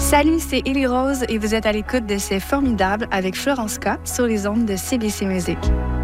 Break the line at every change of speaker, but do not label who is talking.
Salut, c'est Élie Rose et vous êtes à l'écoute de C'est formidable avec Florence K sur les ondes de CBC Musique.